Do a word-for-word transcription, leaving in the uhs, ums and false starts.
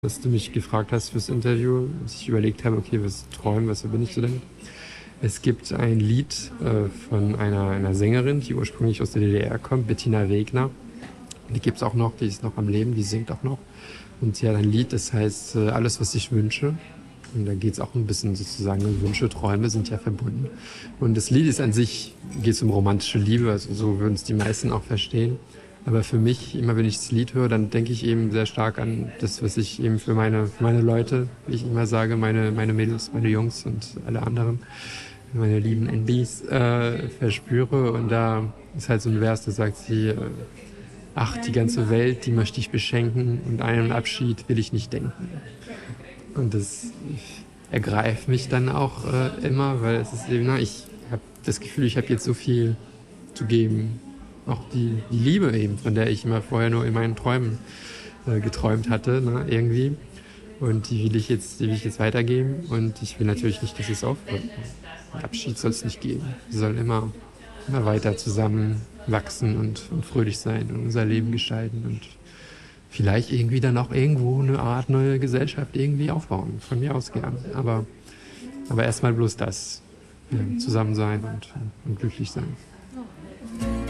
Dass du mich gefragt hast fürs Interview, dass ich überlegt habe, okay, was träumen, was verbinde ich so damit? Es gibt ein Lied äh, von einer, einer Sängerin, die ursprünglich aus der D D R kommt, Bettina Wegner. Die gibt's auch noch, die ist noch am Leben, die singt auch noch. Und sie hat ein Lied, das heißt äh, Alles, was ich wünsche. Und da geht's auch ein bisschen sozusagen, Wünsche, Träume sind ja verbunden. Und das Lied ist an sich, geht's um romantische Liebe, also so würden es die meisten auch verstehen. Aber für mich, immer wenn ich das Lied höre, dann denke ich eben sehr stark an das, was ich eben für meine, für meine Leute, wie ich immer sage, meine, meine Mädels, meine Jungs und alle anderen, meine lieben N Bs, äh, verspüre. Und da ist halt so ein Vers, da sagt sie, äh, ach, die ganze Welt, die möchte ich beschenken und einen Abschied will ich nicht denken. Und das ergreift mich dann auch äh, immer, weil es ist eben, na, ich habe das Gefühl, ich habe jetzt so viel zu geben. Auch die, die Liebe eben, von der ich immer vorher nur in meinen Träumen äh, geträumt hatte, ne, irgendwie. Und die will ich jetzt, die will ich jetzt weitergeben. Und ich will natürlich nicht, dass es aufhört. Einen Abschied soll es nicht geben. Wir sollen immer, immer weiter zusammen wachsen und, und fröhlich sein und unser Leben gestalten und vielleicht irgendwie dann auch irgendwo eine Art neue Gesellschaft irgendwie aufbauen. Von mir aus gern. Aber, aber erstmal bloß das. Ja, zusammen sein und, und glücklich sein.